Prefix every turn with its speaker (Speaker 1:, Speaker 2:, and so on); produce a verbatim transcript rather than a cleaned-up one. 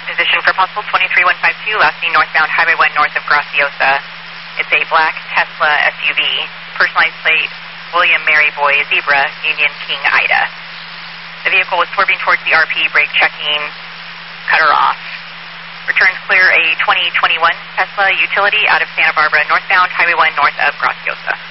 Speaker 1: position for possible twenty-three one five two, last seen northbound Highway one north of Graciosa. It's a black Tesla S U V, personalized plate William Mary Boy Zebra, Union King Ida. The vehicle was swerving towards the R P, brake checking, cut her off. Returns clear a twenty twenty-one Tesla utility out of Santa Barbara northbound Highway one north of Graciosa.